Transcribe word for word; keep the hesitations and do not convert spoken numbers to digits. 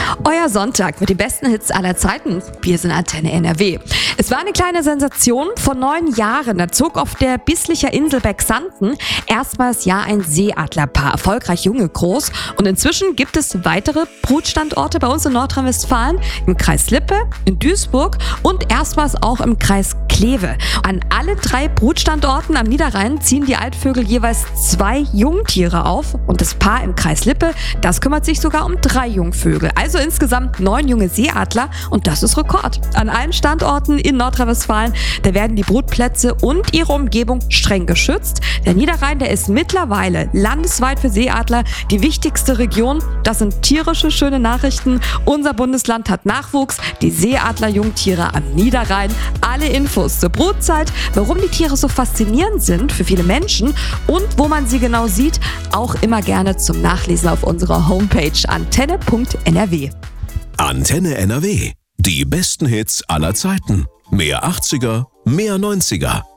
Euer Sonntag mit den besten Hits aller Zeiten. Wir sind Antenne N R W. Es war eine kleine Sensation. Vor neun Jahren, da zog auf der Bislicher Insel Bexanten erstmals ja ein Seeadlerpaar erfolgreich Junge groß. Und inzwischen gibt es weitere Brutstandorte bei uns in Nordrhein-Westfalen, im Kreis Lippe, in Duisburg und erstmals auch im Kreis Kleve. An alle drei Brutstandorten am Niederrhein ziehen die Altvögel jeweils zwei Jungtiere auf. Und das Paar im Kreis Lippe, das kümmert sich sogar um drei Jungvögel. Also insgesamt neun junge Seeadler und das ist Rekord. An allen Standorten in Nordrhein-Westfalen, da werden die Brutplätze und ihre Umgebung streng geschützt. Der Niederrhein, der ist mittlerweile landesweit für Seeadler die wichtigste Region. Das sind tierische schöne Nachrichten. Unser Bundesland hat Nachwuchs, die Seeadler-Jungtiere am Niederrhein. Alle Infos zur Brutzeit, warum die Tiere so faszinierend sind für viele Menschen und wo man sie genau sieht, auch immer gerne zum Nachlesen auf unserer Homepage antenne punkt n r w. Antenne N R W. Die besten Hits aller Zeiten. Mehr achtziger, mehr neunziger.